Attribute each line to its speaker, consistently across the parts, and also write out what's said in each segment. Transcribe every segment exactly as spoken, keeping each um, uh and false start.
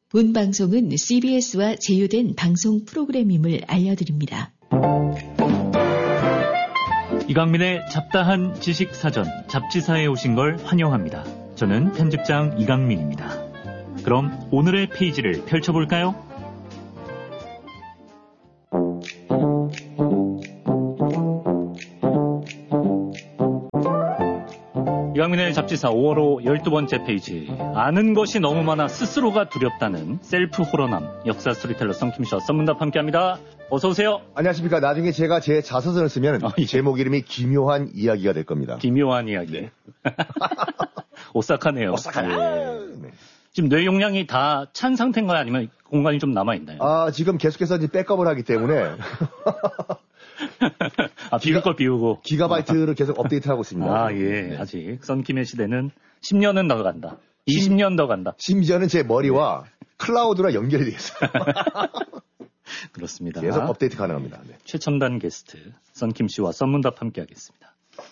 Speaker 1: 본 방송은 씨비에스와 제휴된 방송 프로그램임을 알려드립니다.
Speaker 2: 이강민의 잡다한 지식사전 잡지사에 오신 걸 환영합니다. 저는 편집장 이강민입니다. 그럼 오늘의 페이지를 펼쳐볼까요? 이강민의 잡지사 오월호 열두 번째 페이지. 아는 것이 너무 많아 스스로가 두렵다는 셀프 호러남 역사 스토리텔러 썬킴씨와 썬문답 함께합니다. 어서 오세요.
Speaker 3: 안녕하십니까. 나중에 제가 제 자서전을 쓰면 어, 예. 제목 이름이 기묘한 이야기가 될 겁니다.
Speaker 2: 기묘한 이야기. 네. 오싹하네요.
Speaker 3: 오싹하네.
Speaker 2: 예. 네. 지금 뇌 용량이 다 찬 상태인가요? 아니면 공간이 좀 남아있나요?
Speaker 3: 아, 지금 계속해서 이제 백업을 하기 때문에.
Speaker 2: 아, 비울 걸 비우고.
Speaker 3: 기가바이트를 계속 업데이트하고 있습니다.
Speaker 2: 아, 예. 네. 아직 썬킴의 시대는 십 년은 더 간다. 이십 년 더 간다.
Speaker 3: 심지어는 제 머리와 클라우드랑 연결이 되어 있어요.
Speaker 2: 그렇습니다.
Speaker 3: 계속 업데이트 가능합니다. 네.
Speaker 2: 최첨단 게스트 썬킴 씨와 썬문답 함께하겠습니다.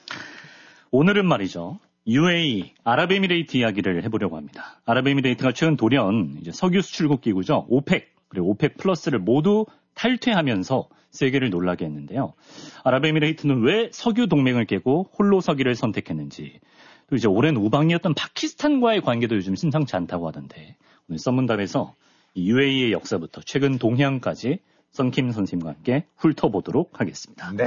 Speaker 2: 오늘은 말이죠. 유에이이, 아랍에미레이트 이야기를 해보려고 합니다. 아랍에미레이트가 최근 돌연 이제 석유 수출국 기구죠. 오펙, 그리고 오펙 플러스를 모두 탈퇴하면서 세계를 놀라게 했는데요. 아랍에미레이트는 왜 석유 동맹을 깨고 홀로 서기를 선택했는지, 또 이제 오랜 우방이었던 파키스탄과의 관계도 요즘 심상치 않다고 하던데, 오늘 썬문답에서 유에이이의 역사부터 최근 동향까지 썬킴 선생님과 함께 훑어보도록 하겠습니다.
Speaker 3: 네.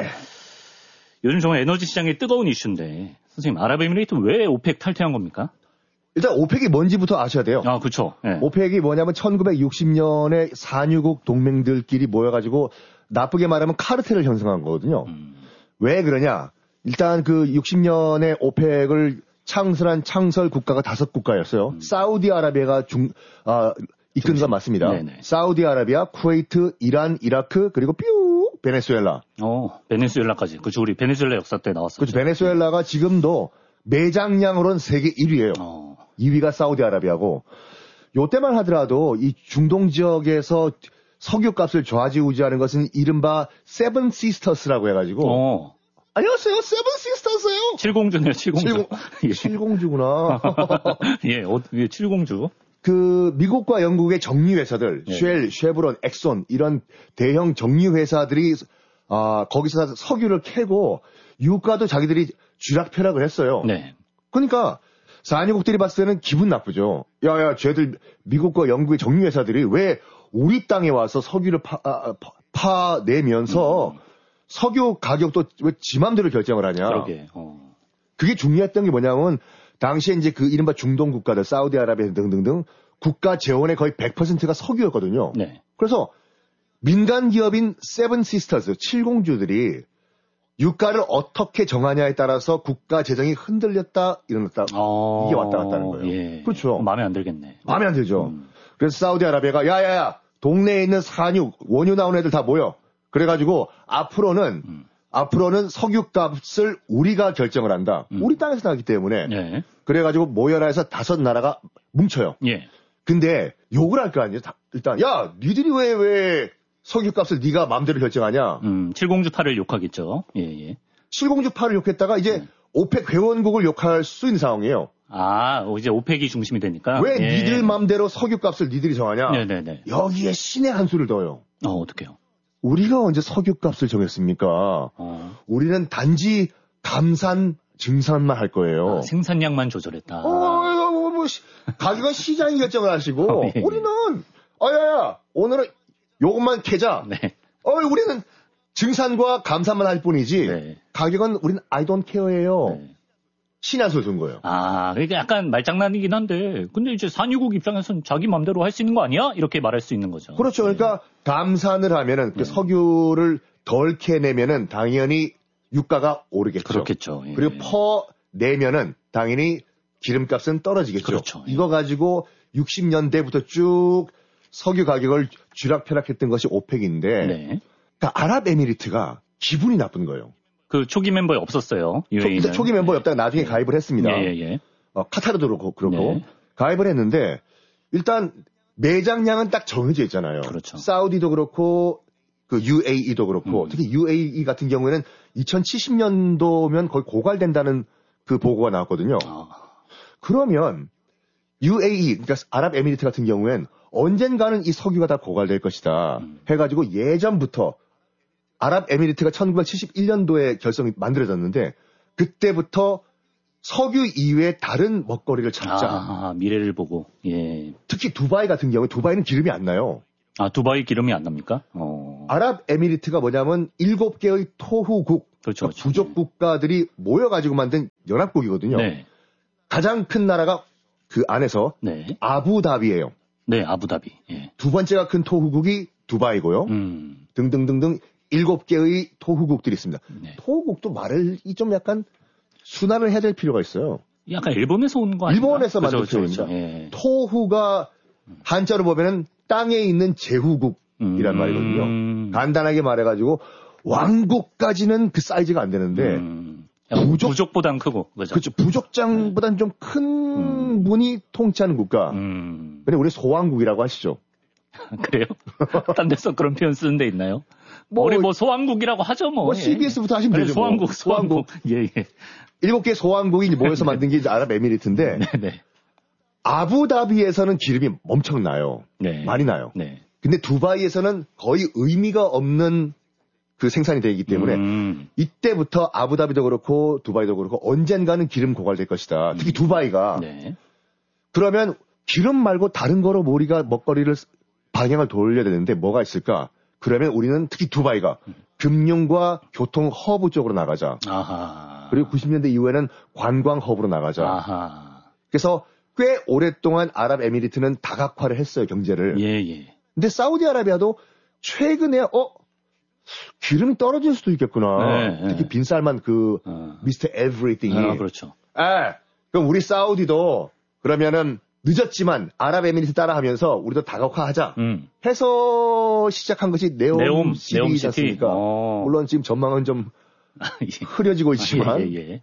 Speaker 2: 요즘 정말 에너지 시장의 뜨거운 이슈인데, 선생님, 아랍에미레이트 왜 오펙 탈퇴한 겁니까?
Speaker 3: 일단 오펙이 뭔지부터 아셔야 돼요.
Speaker 2: 아, 그렇죠. 네.
Speaker 3: 오펙이 뭐냐면 천구백육십 년에 산유국 동맹들끼리 모여가지고 나쁘게 말하면 카르텔을 형성한 거거든요. 음. 왜 그러냐? 일단 그 육십 년에 오펙을 창설한 창설 국가가 다섯 국가였어요. 음. 사우디아라비아가 중, 아, 이끈 건 맞습니다. 네네. 사우디아라비아, 쿠웨이트, 이란, 이라크, 그리고 뾰 베네수엘라.
Speaker 2: 어, 베네수엘라까지. 그렇죠. 우리 베네수엘라 역사 때 나왔었죠.
Speaker 3: 그렇죠. 베네수엘라가 지금도 매장량으로는 세계 일 위예요. 어. 이 위가 사우디아라비아고. 요때만 하더라도 이 중동 지역에서 석유값을 좌지우지하는 것은 이른바 세븐 시스터스라고 해가지고. 어. 안녕하세요. 세븐 시스터스예요.
Speaker 2: 칠공주네요. 칠공주.
Speaker 3: 예. 칠공주구나.
Speaker 2: 예, 어, 예, 칠공주.
Speaker 3: 그 미국과 영국의 정유 회사들, 네. 쉘, 쉐브론, 엑손 이런 대형 정유 회사들이 아, 거기서 석유를 캐고 유가도 자기들이 쥐락펴락을 했어요. 네. 그러니까 산유국들이 봤을 때는 기분 나쁘죠. 야야, 쟤들 미국과 영국의 정유 회사들이 왜 우리 땅에 와서 석유를 파, 아, 파, 파내면서 음. 석유 가격도 왜 지 맘대로 결정을 하냐.
Speaker 2: 그러게. 어.
Speaker 3: 그게 중요했던 게 뭐냐면 당시에 이제 그 이른바 중동 국가들, 사우디아라비아 등등등 국가 재원의 거의 백 퍼센트가 석유였거든요. 네. 그래서 민간 기업인 세븐 시스터즈, 칠공주들이 유가를 어떻게 정하냐에 따라서 국가 재정이 흔들렸다, 일어났다, 어... 이게 왔다 갔다 하는 거예요.
Speaker 2: 예.
Speaker 3: 그렇죠.
Speaker 2: 마음에 안 들겠네.
Speaker 3: 마음에 안 들죠. 음. 그래서 사우디아라비아가 야야야, 동네에 있는 산유, 원유 나온 애들 다 모여. 그래가지고 앞으로는 음. 앞으로는 석유값을 우리가 결정을 한다. 음. 우리 땅에서 나기 때문에. 예. 그래가지고 모여라 해서 다섯 나라가 뭉쳐요. 예. 근데 욕을 할 거 아니에요. 일단 야, 니들이 왜 왜 석유값을 네가 마음대로 결정하냐.
Speaker 2: 음, 칠공주파를 욕하겠죠. 예, 예.
Speaker 3: 칠공주파를 욕했다가 이제 음. 오펙 회원국을 욕할 수 있는 상황이에요.
Speaker 2: 아, 이제 오펙이 중심이 되니까.
Speaker 3: 왜
Speaker 2: 예.
Speaker 3: 니들 마음대로 석유값을 니들이 정하냐.
Speaker 2: 네네네.
Speaker 3: 여기에 신의 한 수를 더요.
Speaker 2: 어, 어떡해요?
Speaker 3: 우리가 언제 석유값을 정했습니까? 어. 우리는 단지 감산, 증산만 할 거예요.
Speaker 2: 아, 생산량만 조절했다.
Speaker 3: 어, 어, 어, 뭐, 시, 가격은 시장이 결정을 하시고, 어, 예. 우리는, 아야야, 오늘은 요것만 캐자. 네. 어, 우리는 증산과 감산만 할 뿐이지, 네. 가격은 우리는 I don't care예요. 네. 신의 한 수를 둔 거예요.
Speaker 2: 아, 그러니까 약간 말장난이긴 한데, 근데 이제 산유국 입장에서는 자기 맘대로 할 수 있는 거 아니야? 이렇게 말할 수 있는 거죠.
Speaker 3: 그렇죠. 네. 그러니까 감산을 하면은, 그 네. 석유를 덜 캐내면은 당연히 유가가 오르겠죠.
Speaker 2: 그렇겠죠. 예.
Speaker 3: 그리고 퍼 내면은 당연히 기름값은 떨어지겠죠.
Speaker 2: 그렇죠. 예.
Speaker 3: 이거 가지고 육십 년대부터 쭉 석유 가격을 쥐락펴락했던 것이 오펙인데, 네. 그러니까 아랍에미리트가 기분이 나쁜 거예요.
Speaker 2: 그 초기 멤버에 없었어요. 유에이는.
Speaker 3: 초, 초기 멤버에 없다가 나중에 네. 가입을 했습니다.
Speaker 2: 예, 예, 예.
Speaker 3: 어, 카타르도 그렇고, 그렇고
Speaker 2: 네.
Speaker 3: 가입을 했는데 일단 매장량은 딱 정해져 있잖아요.
Speaker 2: 그렇죠.
Speaker 3: 사우디도 그렇고 그 유에이이도 그렇고 음. 특히 유에이이 같은 경우에는 이천칠십 년도면 거의 고갈된다는 그 보고가 나왔거든요. 아. 그러면 유에이이, 그러니까 아랍에미리트 같은 경우엔 언젠가는 이 석유가 다 고갈될 것이다.
Speaker 2: 음.
Speaker 3: 해가지고 예전부터 아랍에미리트가 천구백칠십일 년도에 결성이 만들어졌는데 그때부터 석유 이외에 다른 먹거리를 찾자.
Speaker 2: 아, 미래를 보고. 예.
Speaker 3: 특히 두바이 같은 경우에 두바이는 기름이 안 나요.
Speaker 2: 아, 두바이 기름이 안 납니까? 어.
Speaker 3: 아랍에미리트가 뭐냐면 일곱 개의 토후국,
Speaker 2: 그렇죠,
Speaker 3: 그러니까
Speaker 2: 그렇죠.
Speaker 3: 부족 국가들이 모여가지고 만든 연합국이거든요.
Speaker 2: 네.
Speaker 3: 가장 큰 나라가 그 안에서
Speaker 2: 네.
Speaker 3: 아부다비예요.
Speaker 2: 네, 아부다비. 예.
Speaker 3: 두 번째가 큰 토후국이 두바이고요.
Speaker 2: 음.
Speaker 3: 등등등등 일곱 개의 토후국들이 있습니다.
Speaker 2: 네.
Speaker 3: 토후국도 말을 좀 약간 순환을 해야 될 필요가 있어요.
Speaker 2: 약간 일본에서 온 거 아니에요?
Speaker 3: 일본에서 만든 표현입니다.
Speaker 2: 예.
Speaker 3: 토후가 한자로 보면은 땅에 있는 제후국이란
Speaker 2: 음.
Speaker 3: 말이거든요. 간단하게 말해가지고 왕국까지는 그 사이즈가 안 되는데
Speaker 2: 음.
Speaker 3: 부족,
Speaker 2: 부족보단 크고, 그죠?
Speaker 3: 그렇죠. 부족장보단 좀 큰
Speaker 2: 음.
Speaker 3: 분이 통치하는 국가.
Speaker 2: 음.
Speaker 3: 근데 우리 소왕국이라고 하시죠.
Speaker 2: 그래요? 딴 데서 그런 표현 쓰는 데 있나요?
Speaker 3: 뭐,
Speaker 2: 우리 뭐 소왕국이라고 하죠, 뭐.
Speaker 3: 뭐
Speaker 2: 예.
Speaker 3: 씨비에스부터 하시면
Speaker 2: 네,
Speaker 3: 되죠.
Speaker 2: 소왕국,
Speaker 3: 뭐.
Speaker 2: 소왕국. 예, 예.
Speaker 3: 일곱 개 소왕국이 모여서 만든 게 이제 아랍에미리트인데
Speaker 2: 네, 네.
Speaker 3: 아부다비에서는 기름이 엄청 나요.
Speaker 2: 네.
Speaker 3: 많이 나요.
Speaker 2: 네.
Speaker 3: 근데 두바이에서는 거의 의미가 없는 그 생산이 되기 때문에
Speaker 2: 음.
Speaker 3: 이때부터 아부다비도 그렇고 두바이도 그렇고 언젠가는 기름 고갈될 것이다. 특히 두바이가.
Speaker 2: 네.
Speaker 3: 그러면 기름 말고 다른 거로 우리가 먹거리를 방향을 돌려야 되는데 뭐가 있을까? 그러면 우리는 특히 두바이가 금융과 교통 허브 쪽으로 나가자.
Speaker 2: 아하.
Speaker 3: 그리고 구십 년대 이후에는 관광 허브로 나가자.
Speaker 2: 아하.
Speaker 3: 그래서 꽤 오랫동안 아랍에미리트는 다각화를 했어요, 경제를.
Speaker 2: 예, 예.
Speaker 3: 근데 사우디아라비아도 최근에 어 기름이 떨어질 수도 있겠구나.
Speaker 2: 네,
Speaker 3: 특히
Speaker 2: 네.
Speaker 3: 빈살만 그
Speaker 2: 어.
Speaker 3: 미스터 에브리띵이.
Speaker 2: 아, 그렇죠.
Speaker 3: 아, 그럼 우리 사우디도 그러면은 늦었지만 아랍에미리트 따라하면서 우리도 다각화하자
Speaker 2: 음.
Speaker 3: 해서 시작한 것이 네옴,
Speaker 2: 네옴,
Speaker 3: 시티이지
Speaker 2: 네옴 시티.
Speaker 3: 않습니까?
Speaker 2: 어.
Speaker 3: 물론 지금 전망은 좀
Speaker 2: 예.
Speaker 3: 흐려지고 있지만
Speaker 2: 아, 예, 예.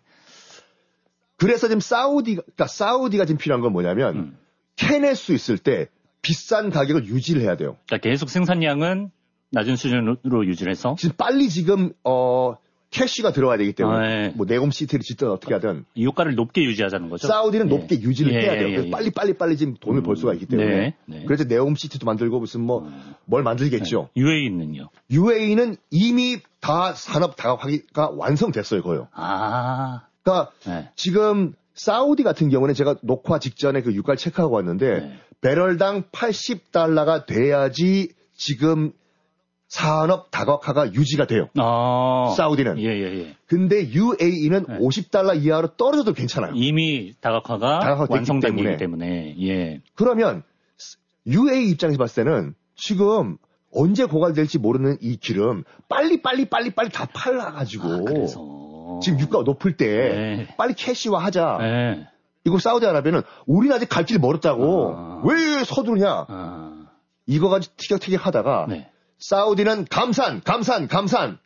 Speaker 3: 그래서 지금 사우디가 그러니까 사우디가 지금 필요한 건 뭐냐면
Speaker 2: 음.
Speaker 3: 캐낼 수 있을 때 비싼 가격을 유지를 해야 돼요.
Speaker 2: 그러니까 계속 생산량은 낮은 수준으로 유지를 해서
Speaker 3: 지금 빨리 지금 어 캐시가 들어와야 되기 때문에
Speaker 2: 아, 예.
Speaker 3: 뭐 네옴 시티를 짓든 어떻게 하든
Speaker 2: 이 효과를 높게 유지하자는 거죠.
Speaker 3: 사우디는
Speaker 2: 예.
Speaker 3: 높게 유지를
Speaker 2: 예,
Speaker 3: 해야 돼요.
Speaker 2: 예,
Speaker 3: 그래서
Speaker 2: 예.
Speaker 3: 빨리 빨리 빨리 지금 돈을
Speaker 2: 음,
Speaker 3: 벌 수가 있기 때문에
Speaker 2: 네, 네.
Speaker 3: 그래서 네옴 시티도 만들고 무슨 뭐 뭘 만들겠죠.
Speaker 2: 유에이는요?
Speaker 3: 유에이는 이미 다 산업 다각화가 완성됐어요, 거요.
Speaker 2: 아,
Speaker 3: 그러니까
Speaker 2: 네.
Speaker 3: 지금 사우디 같은 경우는 제가 녹화 직전에 그 유가를 체크하고 왔는데
Speaker 2: 네.
Speaker 3: 배럴당 팔십 달러가 돼야지 지금 산업 다각화가 유지가 돼요.
Speaker 2: 아,
Speaker 3: 사우디는.
Speaker 2: 예, 예, 예.
Speaker 3: 근데 유에이는
Speaker 2: 네.
Speaker 3: 오십 달러 이하로 떨어져도 괜찮아요.
Speaker 2: 이미 다각화가
Speaker 3: 다각화가 됐기
Speaker 2: 완성된
Speaker 3: 때문에.
Speaker 2: 거기 때문에, 예.
Speaker 3: 그러면 유에이 입장에서 봤을 때는 지금 언제 고갈될지 모르는 이 기름 빨리 빨리 빨리 빨리 다 팔아가지고
Speaker 2: 아, 그래서.
Speaker 3: 지금 유가가 높을 때
Speaker 2: 네.
Speaker 3: 빨리 캐시화하자.
Speaker 2: 네.
Speaker 3: 이거 사우디아라비아는 우리는 아직 갈 길이 멀었다고
Speaker 2: 아.
Speaker 3: 왜 서두르냐
Speaker 2: 아,
Speaker 3: 이거 가지고 티격태격 하다가
Speaker 2: 네.
Speaker 3: 사우디는 감산 감산 감산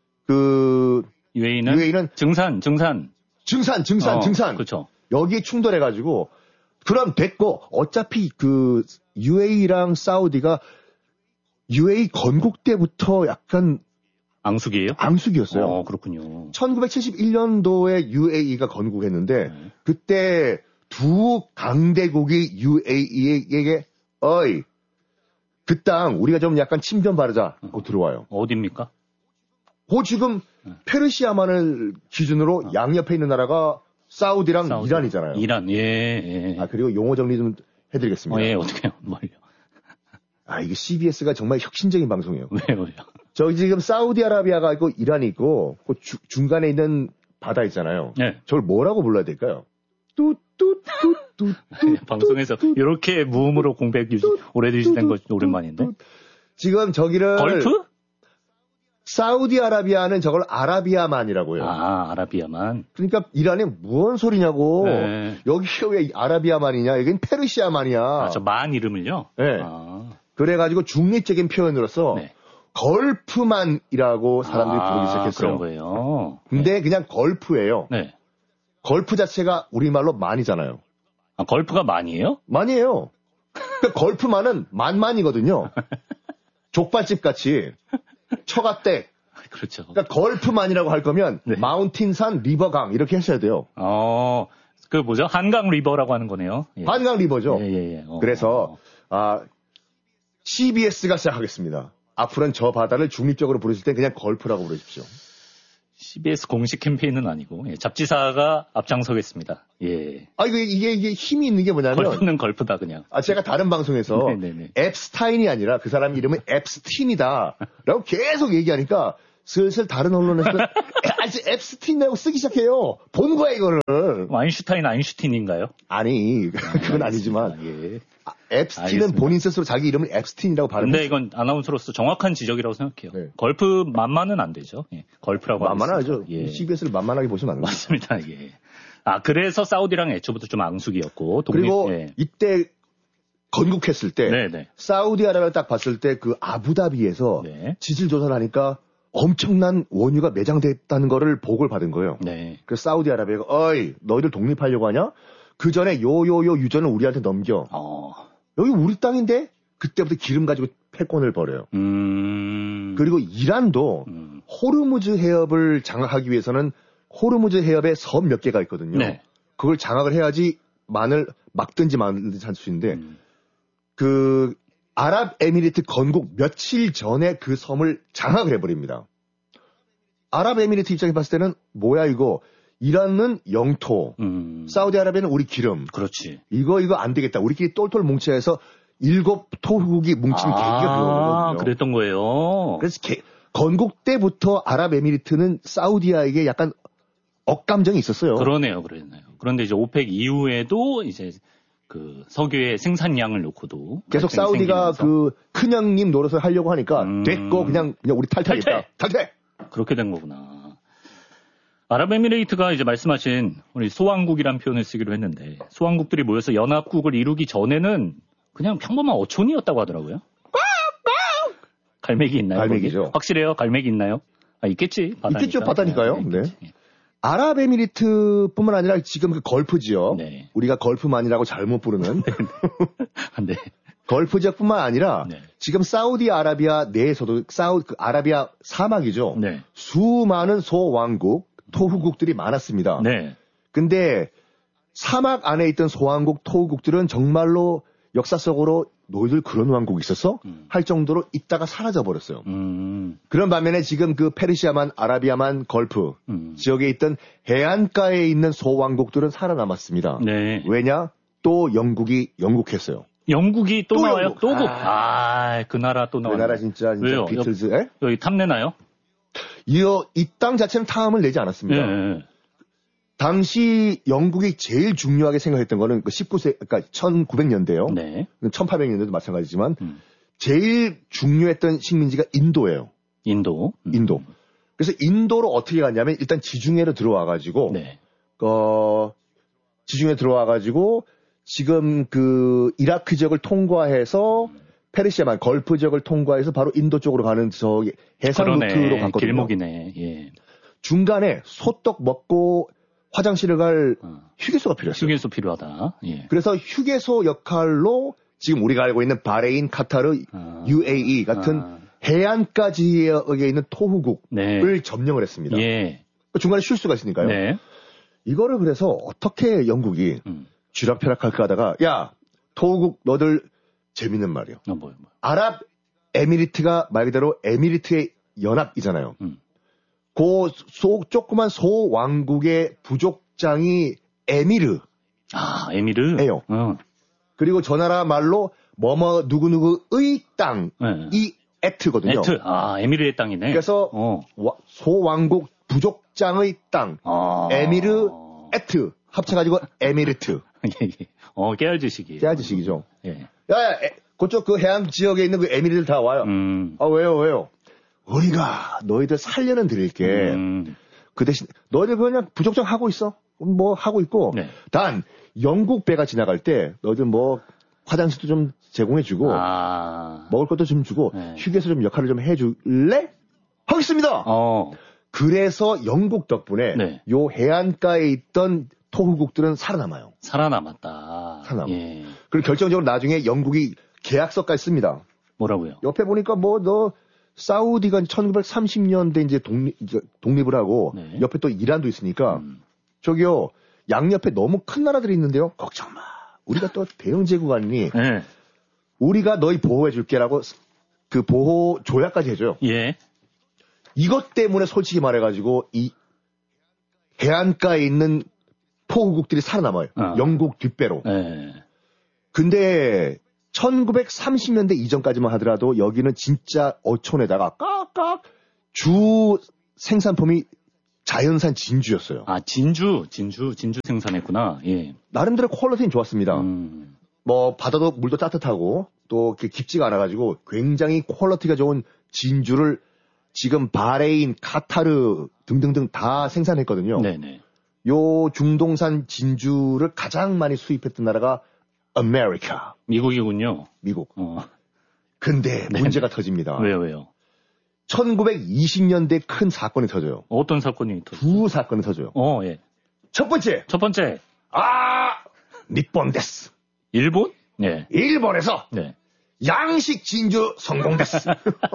Speaker 3: 그
Speaker 2: 유에이는,
Speaker 3: 유에이는
Speaker 2: 증산, 증산.
Speaker 3: 증산 증산
Speaker 2: 어,
Speaker 3: 증산
Speaker 2: 그렇죠.
Speaker 3: 여기에 충돌해가지고 그럼 됐고 어차피 그 유에이랑 사우디가 유에이 건국 때부터 약간
Speaker 2: 앙숙이에요?
Speaker 3: 앙숙이었어요.
Speaker 2: 어, 그렇군요.
Speaker 3: 천구백칠십일 년도에 유에이가 건국했는데
Speaker 2: 네.
Speaker 3: 그때 두 강대국이 유에이에게 어이 그 땅 우리가 좀 약간 침전 바르자고 들어와요.
Speaker 2: 어디입니까?
Speaker 3: 그 지금
Speaker 2: 네.
Speaker 3: 페르시아만을 기준으로 양옆에 있는 나라가 사우디랑
Speaker 2: 사우디.
Speaker 3: 이란이잖아요.
Speaker 2: 이란, 예, 예.
Speaker 3: 아 그리고 용어 정리 좀 해드리겠습니다.
Speaker 2: 어, 예, 어떻게요? 뭘요?
Speaker 3: 아 이게 씨비에스가 정말 혁신적인 방송이에요.
Speaker 2: 왜요?
Speaker 3: 저기 지금 사우디아라비아가 있고 이란이 있고 그 주- 중간에 있는 바다 있잖아요.
Speaker 2: 네.
Speaker 3: 저걸 뭐라고 불러야 될까요? 뚜뚜뚜뚜뚜
Speaker 2: 방송에서 이렇게 무음으로 공백 유지, 오래 유지된 거 오랜만인데.
Speaker 3: 지금 저기를
Speaker 2: 걸프?
Speaker 3: 사우디아라비아는 저걸 아라비아만이라고요.
Speaker 2: 아, 아라비아만.
Speaker 3: 그러니까 이란이 무슨 소리냐고.
Speaker 2: 네.
Speaker 3: 여기 왜 아라비아만이냐? 여긴 페르시아만이야.
Speaker 2: 아, 저 만 이름을요?
Speaker 3: 네.
Speaker 2: 아,
Speaker 3: 그래가지고 중립적인 표현으로서
Speaker 2: 네.
Speaker 3: 걸프만이라고 사람들이 부르기
Speaker 2: 아,
Speaker 3: 시작했어요.
Speaker 2: 그런 거예요.
Speaker 3: 근데 그냥 걸프예요.
Speaker 2: 네.
Speaker 3: 걸프 자체가 우리말로 만이잖아요.
Speaker 2: 아, 걸프가 만이에요?
Speaker 3: 만이에요. 그러니까 걸프만은 만만이거든요. 족발집 같이 처갓댁.
Speaker 2: 그렇죠.
Speaker 3: 그러니까 걸프만이라고 할 거면
Speaker 2: 네.
Speaker 3: 마운틴산 리버강 이렇게 하셔야 돼요.
Speaker 2: 어, 그 뭐죠? 한강 리버라고 하는 거네요. 예.
Speaker 3: 한강 리버죠.
Speaker 2: 예, 예, 예. 어.
Speaker 3: 그래서 아 씨비에스가 시작하겠습니다. 앞으로는 저 바다를 중립적으로 부르실 땐 그냥 걸프라고 부르십시오.
Speaker 2: 씨비에스 공식 캠페인은 아니고 예, 잡지사가 앞장서겠습니다. 예.
Speaker 3: 아 이게 이게 이게 힘이 있는 게 뭐냐면
Speaker 2: 걸프는 걸프다 그냥.
Speaker 3: 아 제가 다른 방송에서
Speaker 2: 네네네.
Speaker 3: 앱스타인이 아니라 그 사람 이름은 앱스틴이다라고 계속 얘기하니까 슬슬 다른 언론에서 아직 앱스틴이라고 쓰기 시작해요. 본 거야 이거를.
Speaker 2: 아인슈타인 아인슈틴인가요?
Speaker 3: 아니 그건 아니지만
Speaker 2: 아, 예.
Speaker 3: 아, 앱스틴은
Speaker 2: 알겠습니다.
Speaker 3: 본인 스스로 자기 이름을 앱스틴이라고 발음해요.
Speaker 2: 근데 이건 아나운서로서 정확한 지적이라고 생각해요.
Speaker 3: 네.
Speaker 2: 걸프 만만은 안 되죠. 예. 걸프라고
Speaker 3: 만만하죠.
Speaker 2: 하겠습니다. 예.
Speaker 3: 씨비에스를 만만하게 보시면 안 돼요.
Speaker 2: 맞습니다. 예. 아 그래서 사우디랑 애초부터 좀 앙숙이었고 독립,
Speaker 3: 그리고
Speaker 2: 예.
Speaker 3: 이때 건국했을 때
Speaker 2: 네네.
Speaker 3: 사우디아라비아를 딱 봤을 때 그 아부다비에서
Speaker 2: 네.
Speaker 3: 지질 조사를 하니까 엄청난 원유가 매장됐다는 거를 보고를 받은 거예요.
Speaker 2: 네.
Speaker 3: 그래서 사우디아라비아가 어이 너희들 독립하려고 하냐? 그 전에 요요요 유전을 우리한테 넘겨.
Speaker 2: 어.
Speaker 3: 여기 우리 땅인데 그때부터 기름 가지고 패권을 벌여요.
Speaker 2: 음.
Speaker 3: 그리고 이란도
Speaker 2: 음.
Speaker 3: 호르무즈 해협을 장악하기 위해서는 호르무즈 해협에 섬 몇 개가 있거든요.
Speaker 2: 네.
Speaker 3: 그걸 장악을 해야지 만을 막든지 말든지 할 수 있는데
Speaker 2: 음.
Speaker 3: 그 아랍에미리트 건국 며칠 전에 그 섬을 장악을 해버립니다. 아랍에미리트 입장에 봤을 때는 뭐야 이거 이란은 영토,
Speaker 2: 음.
Speaker 3: 사우디아라비아는 우리 기름.
Speaker 2: 그렇지.
Speaker 3: 이거 이거 안 되겠다. 우리끼리 똘똘 뭉쳐야 해서 일곱 토국이 뭉친 계기가
Speaker 2: 아,
Speaker 3: 그거거든요.
Speaker 2: 그랬던 거예요.
Speaker 3: 그래서 개, 건국 때부터 아랍에미리트는 사우디아에게 약간 억감정이 있었어요.
Speaker 2: 그러네요, 그러네요. 그런데 이제 오펙 이후에도 이제 그 석유의 생산량을 놓고도
Speaker 3: 계속
Speaker 2: 갈등이
Speaker 3: 사우디가
Speaker 2: 생기면서
Speaker 3: 그 큰형님 노릇을 하려고 하니까
Speaker 2: 음.
Speaker 3: 됐고 그냥 그냥 우리 탈퇴하겠다.
Speaker 2: 탈퇴!
Speaker 3: 탈퇴.
Speaker 2: 그렇게 된 거구나. 아랍에미레이트가 이제 말씀하신 우리 소왕국이란 표현을 쓰기로 했는데 소왕국들이 모여서 연합국을 이루기 전에는 그냥 평범한 어촌이었다고 하더라고요. 갈매기 있나요?
Speaker 3: 갈매기죠.
Speaker 2: 거기? 확실해요? 갈매기 있나요? 아 있겠지. 바다니까.
Speaker 3: 있겠죠, 바다니까요.
Speaker 2: 네, 있겠지. 네.
Speaker 3: 아랍에미리트뿐만 아니라 지금 그 걸프 지역,
Speaker 2: 네.
Speaker 3: 우리가 걸프만이라고 잘못 부르는
Speaker 2: 네.
Speaker 3: 걸프 지역뿐만 아니라
Speaker 2: 네.
Speaker 3: 지금 사우디아라비아 내에서도 사우 그 아라비아 사막이죠.
Speaker 2: 네.
Speaker 3: 수많은 소왕국, 토후국들이 많았습니다.
Speaker 2: 네.
Speaker 3: 근데 사막 안에 있던 소왕국, 토후국들은 정말로 역사 속으로 너희들 그런 왕국이 있었어?
Speaker 2: 음.
Speaker 3: 할 정도로 있다가 사라져 버렸어요.
Speaker 2: 음.
Speaker 3: 그런 반면에 지금 그 페르시아만, 아라비아만, 걸프
Speaker 2: 음.
Speaker 3: 지역에 있던 해안가에 있는 소왕국들은 살아남았습니다.
Speaker 2: 네.
Speaker 3: 왜냐? 또 영국이 영국했어요.
Speaker 2: 영국이 또,
Speaker 3: 또
Speaker 2: 나와요?
Speaker 3: 영국.
Speaker 2: 또?
Speaker 3: 아.
Speaker 2: 아, 그 나라 또
Speaker 3: 그
Speaker 2: 나와요.
Speaker 3: 나라 진짜, 진짜
Speaker 2: 왜요?
Speaker 3: 비틀즈. 에?
Speaker 2: 여기 탐내나요?
Speaker 3: 이 땅 자체는 탐을 내지 않았습니다.
Speaker 2: 네.
Speaker 3: 당시 영국이 제일 중요하게 생각했던 거는 그 십구 세, 그러니까 천구백 년대요.
Speaker 2: 네.
Speaker 3: 천팔백 년대도 마찬가지지만
Speaker 2: 음.
Speaker 3: 제일 중요했던 식민지가 인도예요.
Speaker 2: 인도. 음.
Speaker 3: 인도. 그래서 인도로 어떻게 갔냐면 일단 지중해로 들어와 가지고
Speaker 2: 네.
Speaker 3: 어 지중해 들어와 가지고 지금 그 이라크 지역을 통과해서 페르시아만 걸프 지역을 통과해서 바로 인도 쪽으로 가는 저 해상
Speaker 2: 그러네.
Speaker 3: 루트로 갔거든요.
Speaker 2: 길목이네. 예.
Speaker 3: 중간에 소떡 먹고 화장실을 갈
Speaker 2: 어.
Speaker 3: 휴게소가 필요했어요.
Speaker 2: 휴게소 필요하다. 예.
Speaker 3: 그래서 휴게소 역할로 지금 우리가 알고 있는 바레인, 카타르,
Speaker 2: 아.
Speaker 3: 유에이이 같은
Speaker 2: 아.
Speaker 3: 해안가 지역에 있는 토후국을
Speaker 2: 네.
Speaker 3: 점령을 했습니다.
Speaker 2: 예.
Speaker 3: 중간에 쉴 수가 있으니까요.
Speaker 2: 네.
Speaker 3: 이거를 그래서 어떻게 영국이
Speaker 2: 음.
Speaker 3: 쥐락펴락할까 하다가 야 토후국 너들 재밌는 말이요.
Speaker 2: 어, 뭐요, 뭐.
Speaker 3: 아랍 에미리트가 말 그대로 에미리트의 연합이잖아요.
Speaker 2: 음.
Speaker 3: 그 소, 조그만 소왕국의 부족장이 에미르.
Speaker 2: 아, 에미르.
Speaker 3: 예요.
Speaker 2: 어.
Speaker 3: 그리고 저 나라 말로 뭐뭐 누구누구의 땅.
Speaker 2: 네.
Speaker 3: 이 에트거든요.
Speaker 2: 에트. 아, 에미르의 땅이네.
Speaker 3: 그래서
Speaker 2: 어.
Speaker 3: 와, 소왕국 부족장의 땅.
Speaker 2: 아.
Speaker 3: 에미르 에트. 합쳐가지고 에미리트.
Speaker 2: 예, 예. 어, 깨알 지식이.
Speaker 3: 깨알 지식이죠.
Speaker 2: 예.
Speaker 3: 야야, 에, 그쪽 그 해안 지역에 있는 그 에미리들 다 와요.
Speaker 2: 음.
Speaker 3: 아, 왜요, 왜요? 우리가 너희들 살려는 드릴게.
Speaker 2: 음.
Speaker 3: 그 대신 너희들 그냥 부족장 하고 있어. 뭐 하고 있고.
Speaker 2: 네.
Speaker 3: 단 영국 배가 지나갈 때 너희들 뭐 화장실도 좀 제공해주고
Speaker 2: 아.
Speaker 3: 먹을 것도 좀 주고
Speaker 2: 네.
Speaker 3: 휴게소 좀 역할을 좀 해줄래? 하겠습니다.
Speaker 2: 어.
Speaker 3: 그래서 영국 덕분에
Speaker 2: 네.
Speaker 3: 요 해안가에 있던 토후국들은 살아남아요.
Speaker 2: 살아남았다.
Speaker 3: 살아남아.
Speaker 2: 예.
Speaker 3: 그리고 결정적으로 나중에 영국이 계약서까지 씁니다.
Speaker 2: 뭐라고요?
Speaker 3: 옆에 보니까 뭐 너 사우디가 천구백삼십 년대 이제 독립, 이제 독립을 하고
Speaker 2: 네.
Speaker 3: 옆에 또 이란도 있으니까
Speaker 2: 음.
Speaker 3: 저기요 양옆에 너무 큰 나라들이 있는데요. 걱정 마. 우리가 또 대영 제국 아니니
Speaker 2: 네.
Speaker 3: 우리가 너희 보호해줄게라고 그 보호 조약까지 해줘요.
Speaker 2: 예.
Speaker 3: 이것 때문에 솔직히 말해가지고 이 해안가에 있는 포구국들이 살아남아요.
Speaker 2: 어.
Speaker 3: 영국 뒷배로.
Speaker 2: 예.
Speaker 3: 근데 천구백삼십 년대 이전까지만 하더라도 여기는 진짜 어촌에다가 깍깍 주 생산품이 자연산 진주였어요.
Speaker 2: 아, 진주, 진주, 진주 생산했구나. 예.
Speaker 3: 나름대로 퀄리티는 좋았습니다.
Speaker 2: 음.
Speaker 3: 뭐 바다도 물도 따뜻하고 또 이렇게 깊지가 않아가지고 굉장히 퀄리티가 좋은 진주를 지금 바레인, 카타르 등등등 다 생산했거든요.
Speaker 2: 네네.
Speaker 3: 요 중동산 진주를 가장 많이 수입했던 나라가 아메리카.
Speaker 2: 미국이군요.
Speaker 3: 미국.
Speaker 2: 어.
Speaker 3: 근데
Speaker 2: 네.
Speaker 3: 문제가 터집니다.
Speaker 2: 왜요, 왜요?
Speaker 3: 천구백이십 년대 큰 사건이 터져요.
Speaker 2: 어떤 사건이 터
Speaker 3: 두 사건이 터져요.
Speaker 2: 어, 예.
Speaker 3: 첫 번째,
Speaker 2: 첫 번째,
Speaker 3: 아, 니폰 데스.
Speaker 2: 일본? 예.
Speaker 3: 일본에서
Speaker 2: 네.
Speaker 3: 양식 진주 성공 데스.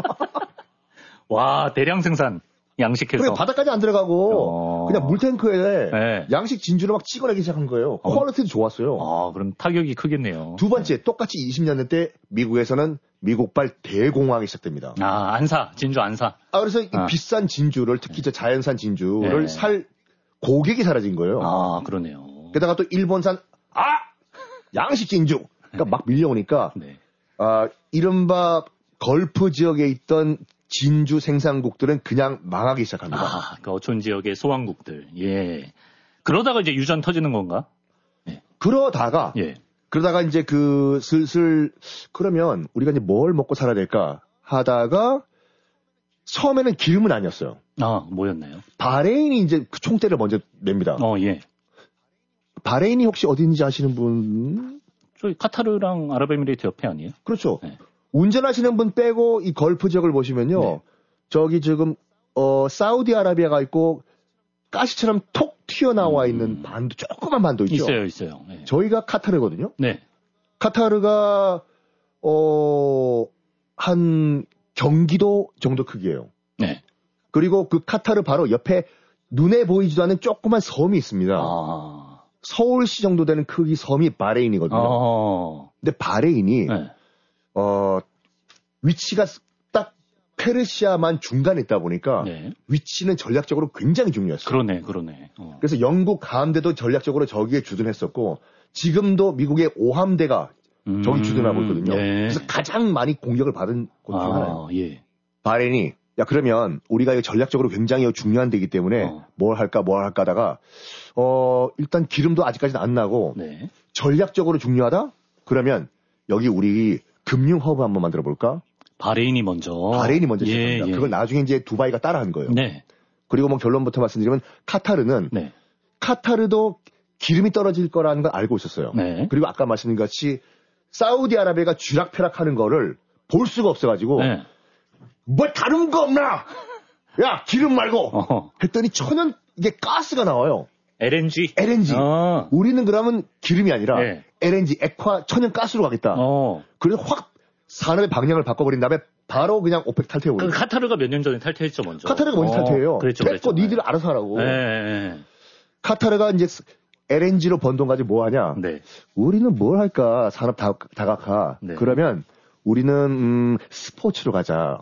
Speaker 2: 와, 대량 생산. 양식해서.
Speaker 3: 그래 바다까지 안 들어가고
Speaker 2: 어.
Speaker 3: 그냥 물탱크에
Speaker 2: 네.
Speaker 3: 양식 진주를 막 찍어내기 시작한 거예요.
Speaker 2: 어.
Speaker 3: 퀄리티도 좋았어요.
Speaker 2: 아, 그럼 타격이 크겠네요.
Speaker 3: 두 번째, 똑같이 이십 년대 때 미국에서는 미국발 대공황이 시작됩니다.
Speaker 2: 아, 안사. 진주 안사.
Speaker 3: 아, 그래서 이
Speaker 2: 아.
Speaker 3: 비싼 진주를, 특히 저 자연산 진주를
Speaker 2: 네.
Speaker 3: 살 고객이 사라진 거예요.
Speaker 2: 아, 그러네요.
Speaker 3: 게다가 또 일본산, 아! 양식 진주! 그러니까 막 밀려오니까,
Speaker 2: 네.
Speaker 3: 아, 이른바 걸프 지역에 있던 진주 생산국들은 그냥 망하기 시작합니다.
Speaker 2: 아, 그 어촌 지역의 소왕국들. 예. 그러다가 이제 유전 터지는 건가?
Speaker 3: 그러다가,
Speaker 2: 예.
Speaker 3: 그러다가 이제 그 슬슬, 그러면 우리가 이제 뭘 먹고 살아야 될까 하다가, 처음에는 기름은 아니었어요.
Speaker 2: 아, 뭐였나요?
Speaker 3: 바레인이 이제 그 총대를 먼저 냅니다.
Speaker 2: 어, 예.
Speaker 3: 바레인이 혹시 어딘지 아시는 분?
Speaker 2: 저희 카타르랑 아랍에미레이트 옆에 아니에요?
Speaker 3: 그렇죠.
Speaker 2: 네.
Speaker 3: 운전하시는 분 빼고 이 걸프 지역을 보시면요.
Speaker 2: 네.
Speaker 3: 저기 지금 어 사우디아라비아가 있고 가시처럼 톡 튀어나와
Speaker 2: 음.
Speaker 3: 있는 반도, 조그만 반도 있죠.
Speaker 2: 있어요, 있어요. 네.
Speaker 3: 저희가 카타르거든요.
Speaker 2: 네.
Speaker 3: 카타르가 어 한 경기도 정도 크기예요.
Speaker 2: 네.
Speaker 3: 그리고 그 카타르 바로 옆에 눈에 보이지도 않는 조그만 섬이 있습니다.
Speaker 2: 아.
Speaker 3: 서울시 정도 되는 크기 섬이 바레인이거든요.
Speaker 2: 어.
Speaker 3: 근데 바레인이
Speaker 2: 네.
Speaker 3: 어 위치가 딱 페르시아만 중간에 있다 보니까
Speaker 2: 네.
Speaker 3: 위치는 전략적으로 굉장히 중요했어요.
Speaker 2: 그러네, 그러네. 어.
Speaker 3: 그래서 영국 함대도 전략적으로 저기에 주둔했었고 지금도 미국의 오함대가
Speaker 2: 음.
Speaker 3: 저기 주둔하고 있거든요.
Speaker 2: 네.
Speaker 3: 그래서 가장 많이 공격을 받은 곳 중 하나예요.
Speaker 2: 아, 예.
Speaker 3: 바레인이 야 그러면 우리가 이거 전략적으로 굉장히 중요한 데이기 때문에
Speaker 2: 어.
Speaker 3: 뭘 할까 뭘 할까 하다가 어 일단 기름도 아직까지는 안 나고
Speaker 2: 네.
Speaker 3: 전략적으로 중요하다? 그러면 여기 우리 금융 허브 한번 만들어 볼까?
Speaker 2: 바레인이 먼저.
Speaker 3: 바레인이 먼저
Speaker 2: 예,
Speaker 3: 시작합니다.
Speaker 2: 예.
Speaker 3: 그걸 나중에 이제 두바이가 따라한 거예요.
Speaker 2: 네.
Speaker 3: 그리고 뭐 결론부터 말씀드리면 카타르는
Speaker 2: 네.
Speaker 3: 카타르도 기름이 떨어질 거라는 걸 알고 있었어요.
Speaker 2: 네.
Speaker 3: 그리고 아까 말씀드린 것 같이 사우디아라비아가 쥐락펴락하는 거를 볼 수가 없어가지고
Speaker 2: 네.
Speaker 3: 뭐 다른 거 없나? 야 기름 말고
Speaker 2: 어허.
Speaker 3: 했더니 천연 이게 가스가 나와요.
Speaker 2: 엘엔지.
Speaker 3: 엘엔지.
Speaker 2: 어.
Speaker 3: 우리는 그러면 기름이 아니라
Speaker 2: 네.
Speaker 3: 엘엔지 액화 천연 가스로 가겠다.
Speaker 2: 어.
Speaker 3: 그래서 확 산업의 방향을 바꿔버린 다음에 바로 그냥 오펙
Speaker 2: 그
Speaker 3: 탈퇴해버려요.
Speaker 2: 카타르가 몇 년 전에 탈퇴했죠, 먼저.
Speaker 3: 카타르가 먼저
Speaker 2: 어,
Speaker 3: 탈퇴해요.
Speaker 2: 그랬죠,
Speaker 3: 됐고
Speaker 2: 그랬죠.
Speaker 3: 니들 알아서 하라고.
Speaker 2: 네. 네.
Speaker 3: 카타르가 이제 엘엔지로 번 돈 가지고 뭐 하냐?
Speaker 2: 네.
Speaker 3: 우리는 뭘 할까? 산업 다, 다각화.
Speaker 2: 네.
Speaker 3: 그러면 우리는 음, 스포츠로 가자.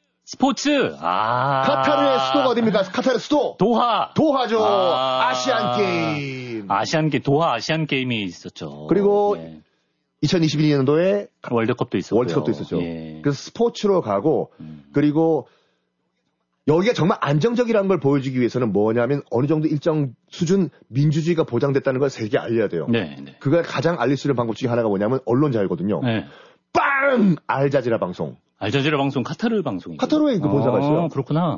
Speaker 2: 스포츠. 아.
Speaker 3: 카타르의 수도가 어딥니까? 카타르 수도.
Speaker 2: 도하.
Speaker 3: 도하죠.
Speaker 2: 아.
Speaker 3: 아시안 게임.
Speaker 2: 아시안 게 도하 아시안 게임이 있었죠.
Speaker 3: 그리고
Speaker 2: 예.
Speaker 3: 이천이십이 년도에
Speaker 2: 월드컵도 있었고.
Speaker 3: 월드컵도 있었죠.
Speaker 2: 예.
Speaker 3: 그래서 스포츠로 가고
Speaker 2: 음.
Speaker 3: 그리고 여기가 정말 안정적이라는 걸 보여주기 위해서는 뭐냐면 어느 정도 일정 수준 민주주의가 보장됐다는 걸 세계에 알려야 돼요.
Speaker 2: 네, 네.
Speaker 3: 그걸 가장 알릴 수 있는 방법 중에 하나가 뭐냐면 언론 자유거든요.
Speaker 2: 네.
Speaker 3: 빵! 알자지라 방송.
Speaker 2: 알자지라 방송 카타르 방송이.
Speaker 3: 카타르에 그 본사가 있어요.
Speaker 2: 그렇구나.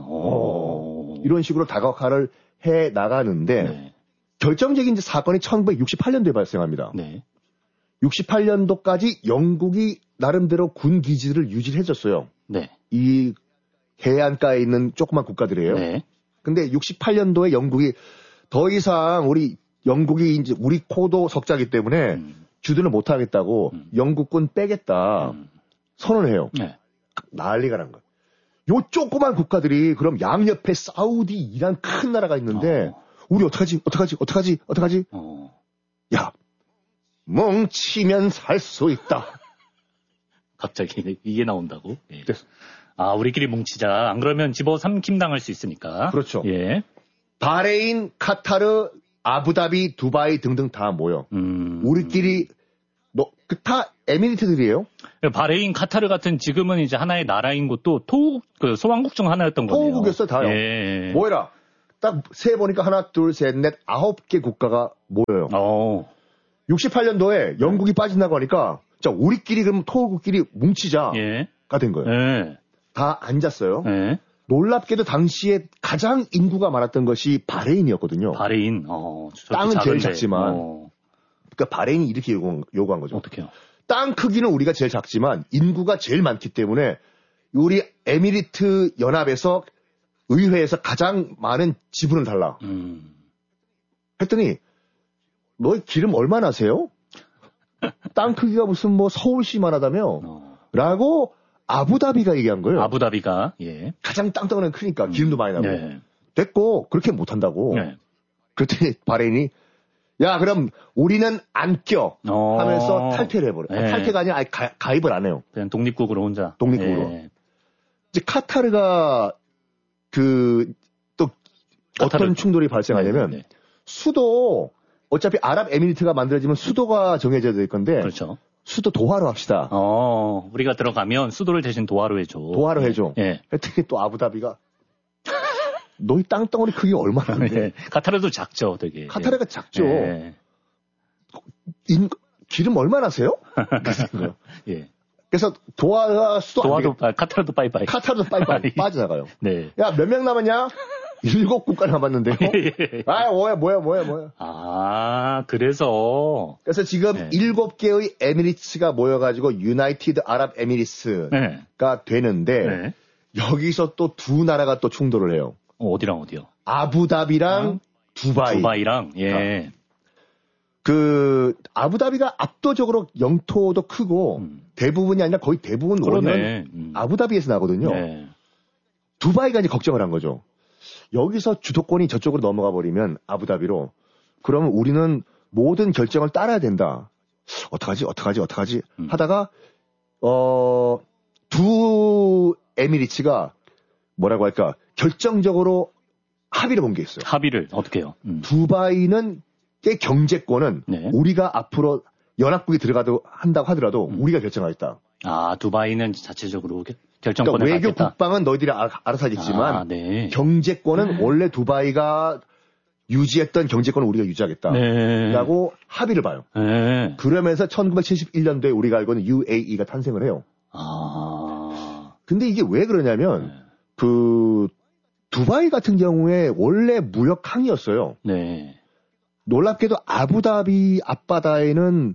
Speaker 3: 어,
Speaker 2: 오.
Speaker 3: 이런 식으로 다각화를 해 나가는데
Speaker 2: 네.
Speaker 3: 결정적인 이제 사건이 천구백육십팔 년도에 발생합니다.
Speaker 2: 네.
Speaker 3: 육십팔 년도까지 영국이 나름대로 군 기지를 유지해줬어요.
Speaker 2: 네.
Speaker 3: 이 해안가에 있는 조그만 국가들이에요.
Speaker 2: 네.
Speaker 3: 근데 육십팔 년도에 영국이 더 이상 우리 영국이 이제 우리 코도 석자기 때문에
Speaker 2: 음.
Speaker 3: 주둔을 못 하겠다고
Speaker 2: 음.
Speaker 3: 영국군 빼겠다
Speaker 2: 음.
Speaker 3: 선언을 해요.
Speaker 2: 네.
Speaker 3: 난리가 난 거예요. 요 조그만 국가들이 그럼 양옆에 사우디, 이란 큰 나라가 있는데
Speaker 2: 어.
Speaker 3: 우리 어떡하지? 어떡하지? 어떡하지? 어떡하지?
Speaker 2: 어.
Speaker 3: 야, 뭉치면 살 수 있다.
Speaker 2: 갑자기 이게 나온다고? 예.
Speaker 3: 됐어.
Speaker 2: 아, 우리끼리 뭉치자. 안 그러면 집어 삼킴 당할 수 있으니까.
Speaker 3: 그렇죠.
Speaker 2: 예.
Speaker 3: 바레인, 카타르, 아부다비, 두바이 등등 다 모여.
Speaker 2: 음.
Speaker 3: 우리끼리 너, 그 다 에미리트들이에요.
Speaker 2: 바레인, 카타르 같은 지금은 이제 하나의 나라인 곳도 토국, 그 소왕국 중 하나였던 거예요.
Speaker 3: 토국이었어요, 다요.
Speaker 2: 예.
Speaker 3: 뭐해라. 딱 세 보니까 하나, 둘, 셋, 넷, 아홉 개 국가가 모여요.
Speaker 2: 어.
Speaker 3: 육십팔 년도에 영국이 빠진다고 하니까, 자, 우리끼리 그럼 토국끼리 뭉치자가
Speaker 2: 예.
Speaker 3: 된 거예요.
Speaker 2: 예.
Speaker 3: 다 앉았어요.
Speaker 2: 예.
Speaker 3: 놀랍게도 당시에 가장 인구가 많았던 것이 바레인이었거든요.
Speaker 2: 바레인. 어.
Speaker 3: 땅은
Speaker 2: 작은데.
Speaker 3: 제일 작지만,
Speaker 2: 어.
Speaker 3: 그러니까 바레인이 이렇게 요구한, 요구한 거죠.
Speaker 2: 어떻게요?
Speaker 3: 땅 크기는 우리가 제일 작지만 인구가 제일 많기 때문에 우리 에미리트 연합에서 의회에서 가장 많은 지분을 달라.
Speaker 2: 음.
Speaker 3: 했더니 너 기름 얼마나 세요? 땅 크기가 무슨 뭐 서울시만 하다며?
Speaker 2: 어.
Speaker 3: 라고 아부다비가 얘기한 거예요.
Speaker 2: 아부다비가 예.
Speaker 3: 가장 땅덩어리는 크니까 기름도 많이 나고.
Speaker 2: 네.
Speaker 3: 됐고 그렇게 못한다고.
Speaker 2: 네.
Speaker 3: 그랬더니 바레인이 야 그럼 우리는 안 껴
Speaker 2: 어.
Speaker 3: 하면서 탈퇴를 해버려.
Speaker 2: 네.
Speaker 3: 탈퇴가 아니라 아예 가, 가입을 안 해요.
Speaker 2: 그냥 독립국으로 혼자.
Speaker 3: 독립국으로.
Speaker 2: 예.
Speaker 3: 이제 카타르가 그 또
Speaker 2: 카타르.
Speaker 3: 어떤 충돌이 발생하냐면
Speaker 2: 네, 네.
Speaker 3: 수도 어차피 아랍에미리트가 만들어지면 수도가 정해져야 될 건데
Speaker 2: 그렇죠.
Speaker 3: 수도 도하로 합시다.
Speaker 2: 어, 우리가 들어가면 수도를 대신 도하로 해줘.
Speaker 3: 도하로 해줘.
Speaker 2: 예.
Speaker 3: 했더니 또 아부다비가 너희 땅덩어리 크기 얼마나 돼?
Speaker 2: 예. 카타르도 작죠, 되게.
Speaker 3: 카타르가 작죠.
Speaker 2: 예.
Speaker 3: 인, 기름 얼마나 세요? 그래서 거예요.
Speaker 2: 예.
Speaker 3: 그래서 도하가 수도 안
Speaker 2: 도하도, 아, 카타르도 빠이빠이.
Speaker 3: 카타르도 빠이빠이 빠져나가요.
Speaker 2: 네.
Speaker 3: 야, 몇 명 남았냐? 일곱 국가 남았는데요.
Speaker 2: 예.
Speaker 3: 아, 뭐야, 뭐야, 뭐야, 뭐야.
Speaker 2: 아, 그래서.
Speaker 3: 그래서 지금
Speaker 2: 네.
Speaker 3: 일곱 개의 에미리츠가 모여가지고 유나이티드 아랍 에미리스가
Speaker 2: 네.
Speaker 3: 되는데
Speaker 2: 네.
Speaker 3: 여기서 또 두 나라가 또 충돌을 해요.
Speaker 2: 어, 어디랑 어디요?
Speaker 3: 아부다비랑
Speaker 2: 어?
Speaker 3: 두바이.
Speaker 2: 두바이랑, 예.
Speaker 3: 그 아부다비가 압도적으로 영토도 크고
Speaker 2: 음.
Speaker 3: 대부분이 아니라 거의 대부분 원은
Speaker 2: 그러네. 음.
Speaker 3: 아부다비에서 나거든요.
Speaker 2: 네.
Speaker 3: 두바이가 이제 걱정을 한 거죠. 여기서 주도권이 저쪽으로 넘어가 버리면 아부다비로 그러면 우리는 모든 결정을 따라야 된다. 어떡하지? 어떡하지? 어떡하지?
Speaker 2: 음.
Speaker 3: 하다가 어, 두 에미리츠가 뭐라고 할까? 결정적으로 합의를 본 게 있어요.
Speaker 2: 합의를 어떻게 해요? 음.
Speaker 3: 두바이는 의 경제권은
Speaker 2: 네.
Speaker 3: 우리가 앞으로 연합국이 들어가도 한다고 하더라도
Speaker 2: 음.
Speaker 3: 우리가 결정하겠다.
Speaker 2: 아, 두바이는 자체적으로 게- 결정권을
Speaker 3: 그러니까 외교
Speaker 2: 갖겠다.
Speaker 3: 국방은 너희들이 알- 알아서 하겠지만
Speaker 2: 아, 네.
Speaker 3: 경제권은 원래 두바이가 유지했던 경제권을 우리가 유지하겠다.
Speaker 2: 네.
Speaker 3: 라고 합의를 봐요.
Speaker 2: 네.
Speaker 3: 그러면서 천구백칠십일 년도에 우리가 알고 있는 유에이이가 탄생을 해요.
Speaker 2: 아.
Speaker 3: 근데 이게 왜 그러냐면
Speaker 2: 네.
Speaker 3: 그 두바이 같은 경우에 원래 무역 항이었어요.
Speaker 2: 네.
Speaker 3: 놀랍게도 아부다비 앞바다에는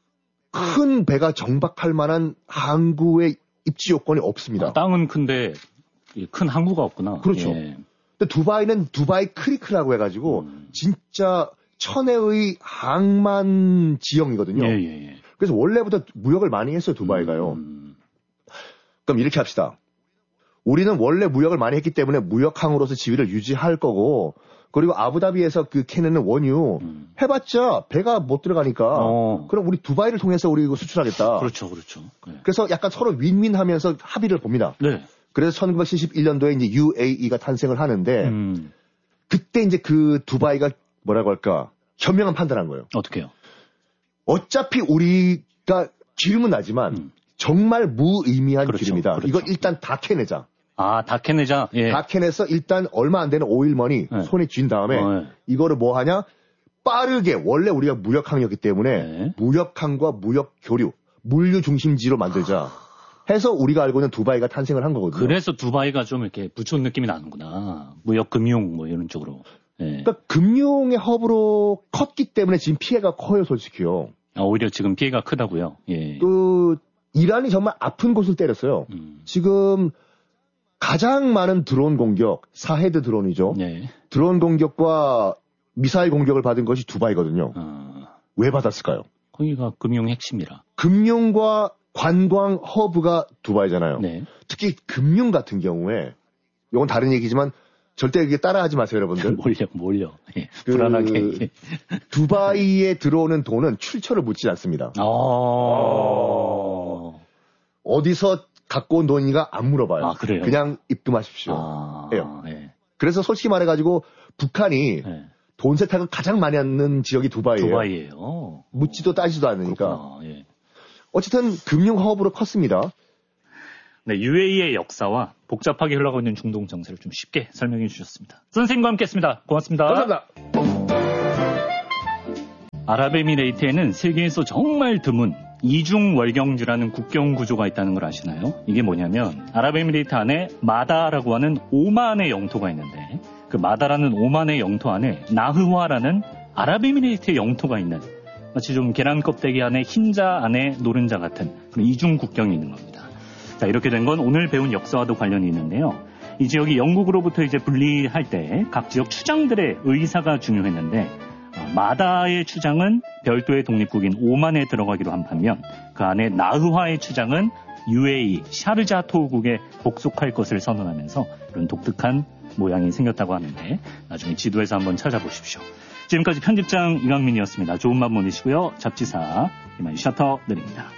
Speaker 3: 큰 배가 정박할 만한 항구의 입지 요건이 없습니다.
Speaker 2: 아, 땅은 큰데 이큰 항구가 없구나.
Speaker 3: 그렇죠.
Speaker 2: 예.
Speaker 3: 근데 두바이는 두바이 크리크라고 해가지고
Speaker 2: 음.
Speaker 3: 진짜 천혜의 항만 지형이거든요.
Speaker 2: 예, 예, 예.
Speaker 3: 그래서 원래부터 무역을 많이 했어요, 두바이가요.
Speaker 2: 음.
Speaker 3: 그럼 이렇게 합시다. 우리는 원래 무역을 많이 했기 때문에 무역항으로서 지위를 유지할 거고, 그리고 아부다비에서 그 캐내는 원유
Speaker 2: 음.
Speaker 3: 해봤자 배가 못 들어가니까
Speaker 2: 어.
Speaker 3: 그럼 우리 두바이를 통해서 우리 이거 수출하겠다.
Speaker 2: 그렇죠, 그렇죠. 네.
Speaker 3: 그래서 약간 서로 윈윈하면서 합의를 봅니다.
Speaker 2: 네.
Speaker 3: 그래서 천구백칠십일 년도에 이제 유에이이가 탄생을 하는데
Speaker 2: 음.
Speaker 3: 그때 이제 그 두바이가 뭐라고 할까 현명한 판단한 거예요.
Speaker 2: 어떻게요?
Speaker 3: 어차피 우리가 기름은 나지만
Speaker 2: 음.
Speaker 3: 정말 무의미한
Speaker 2: 그렇죠,
Speaker 3: 기름이다.
Speaker 2: 그렇죠.
Speaker 3: 이거 일단 다 캐내자.
Speaker 2: 아, 다 캐내자. 예.
Speaker 3: 다 캐내서 일단 얼마 안 되는 오일머니
Speaker 2: 네.
Speaker 3: 손에 쥔 다음에
Speaker 2: 어, 예.
Speaker 3: 이거를 뭐 하냐? 빠르게 원래 우리가 무역항이었기 때문에
Speaker 2: 네.
Speaker 3: 무역항과 무역 교류, 물류 중심지로 만들자. 해서 우리가 알고 있는 두바이가 탄생을 한 거거든요.
Speaker 2: 그래서 두바이가 좀 이렇게 부촌 느낌이 나는구나. 무역, 금융 뭐 이런 쪽으로. 예.
Speaker 3: 그러니까 금융의 허브로 컸기 때문에 지금 피해가 커요, 솔직히요.
Speaker 2: 아, 오히려 지금 피해가 크다고요. 예.
Speaker 3: 그 이란이 정말 아픈 곳을 때렸어요.
Speaker 2: 음.
Speaker 3: 지금 가장 많은 드론 공격, 사헤드 드론이죠.
Speaker 2: 네.
Speaker 3: 드론 공격과 미사일 공격을 받은 것이 두바이거든요.
Speaker 2: 어,
Speaker 3: 왜 받았을까요?
Speaker 2: 거기가 금융 핵심이라.
Speaker 3: 금융과 관광 허브가 두바이잖아요.
Speaker 2: 네.
Speaker 3: 특히 금융 같은 경우에 이건 다른 얘기지만 절대 이게 따라하지 마세요, 여러분들.
Speaker 2: 몰려, 몰려. 예.
Speaker 3: 그-
Speaker 2: 불안하게.
Speaker 3: 두바이에 들어오는 돈은 출처를 묻지 않습니다.
Speaker 2: 어.
Speaker 3: 어디서 갖고 온 돈이가 안 물어봐요.
Speaker 2: 아, 그래요?
Speaker 3: 그냥 입금하십시오.
Speaker 2: 아,
Speaker 3: 예요.
Speaker 2: 예.
Speaker 3: 그래서 솔직히 말해가지고 북한이
Speaker 2: 예.
Speaker 3: 돈 세탁을 가장 많이 하는 지역이 두바이예요.
Speaker 2: 두바이예요.
Speaker 3: 묻지도 따지도 않으니까.
Speaker 2: 그렇구나. 예.
Speaker 3: 어쨌든 금융 허브로 컸습니다.
Speaker 2: 네, 유에이의 역사와 복잡하게 흘러가고 있는 중동 정세를 좀 쉽게 설명해 주셨습니다. 선생님과 함께했습니다. 고맙습니다.
Speaker 3: 감사합니다.
Speaker 2: 아랍에미레이트에는 세계에서 정말 드문 이중월경지라는 국경 구조가 있다는 걸 아시나요? 이게 뭐냐면 아랍에미레이트 안에 마다라고 하는 오만의 영토가 있는데 그 마다라는 오만의 영토 안에 나흐와라는 아랍에미레이트의 영토가 있는 마치 좀 계란 껍데기 안에 흰자 안에 노른자 같은 그런 이중 국경이 있는 겁니다. 자, 이렇게 된 건 오늘 배운 역사와도 관련이 있는데요. 이 지역이 영국으로부터 이제 분리할 때 각 지역 추장들의 의사가 중요했는데 마다의 추장은 별도의 독립국인 오만에 들어가기로 한 반면 그 안에 나흐와의 추장은 유에이, 샤르자 토우국에 복속할 것을 선언하면서 이런 독특한 모양이 생겼다고 하는데 나중에 지도에서 한번 찾아보십시오. 지금까지 편집장 이강민이었습니다. 좋은 밤 보내시고요. 잡지사 이만 셔터 드립니다.